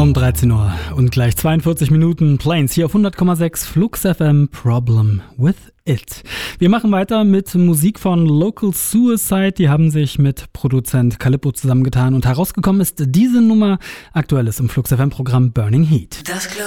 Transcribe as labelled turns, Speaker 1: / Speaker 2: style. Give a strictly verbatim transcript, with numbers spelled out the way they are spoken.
Speaker 1: Um dreizehn Uhr und gleich zweiundvierzig Minuten Plains hier auf hundert Komma sechs Flux F M, Problem with It. Wir machen weiter mit Musik von Local Suicide. Die haben sich mit Produzent Calippo zusammengetan und herausgekommen ist diese Nummer. Aktuell ist im Flux F M Programm Burning Heat.
Speaker 2: Das